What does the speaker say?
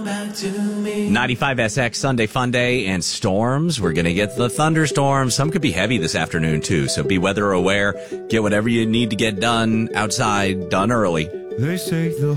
95SX Sunday Fun Day and storms. We're going to get the thunderstorms. Some could be heavy this afternoon, too. So be weather aware. Get whatever you need to get done outside, done early. They say the